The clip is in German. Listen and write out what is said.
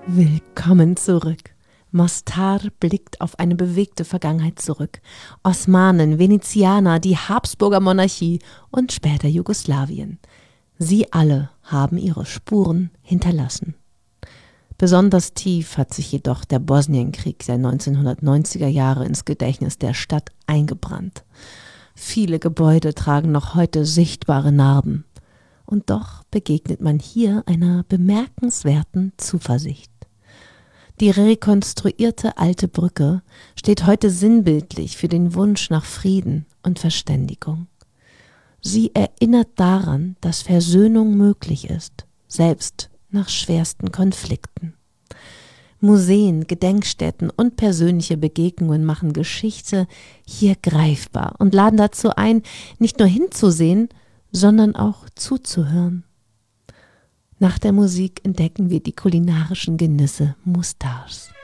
Willkommen zurück. Mostar blickt auf eine bewegte Vergangenheit zurück. Osmanen, Venezianer, die Habsburger Monarchie und später Jugoslawien. Sie alle haben ihre Spuren hinterlassen. Besonders tief hat sich jedoch der Bosnienkrieg der 1990er Jahre ins Gedächtnis der Stadt eingebrannt. Viele Gebäude tragen noch heute sichtbare Narben. Und doch begegnet man hier einer bemerkenswerten Zuversicht. Die rekonstruierte alte Brücke steht heute sinnbildlich für den Wunsch nach Frieden und Verständigung. Sie erinnert daran, dass Versöhnung möglich ist, selbst nach schwersten Konflikten. Museen, Gedenkstätten und persönliche Begegnungen machen Geschichte hier greifbar und laden dazu ein, nicht nur hinzusehen, sondern auch zuzuhören. Nach der Musik entdecken wir die kulinarischen Genüsse Mostars.